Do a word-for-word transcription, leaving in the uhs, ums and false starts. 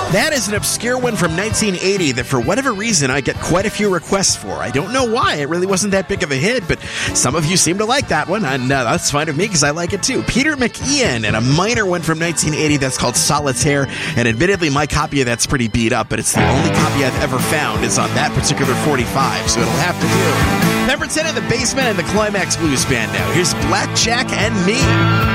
That is an obscure one from nineteen eighty that for whatever reason I get quite a few requests for. I don't know why. It really wasn't that big of a hit, but some of you seem to like that one, and uh, that's fine with me because I like it too. Peter McIan and a minor one from nineteen eighty that's called Solitaire, and admittedly my copy of that's pretty beat up, but it's the only copy I've ever found is on that particular forty-five, so it'll have to do. Number ten in the Basement and the Climax Blues Band now. Here's Blackjack and Me.